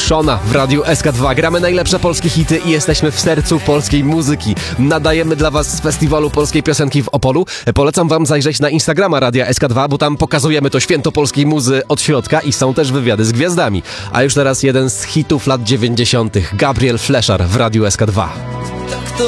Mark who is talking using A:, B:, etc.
A: Szona w Radiu SK2. Gramy najlepsze polskie hity i jesteśmy w sercu polskiej muzyki. Nadajemy dla was z Festiwalu Polskiej Piosenki w Opolu. Polecam wam zajrzeć na Instagrama Radia SK2, bo tam pokazujemy to święto polskiej muzy od środka i są też wywiady z gwiazdami. A już teraz jeden z hitów lat 90. Gabriel Fleszar w Radiu SK2.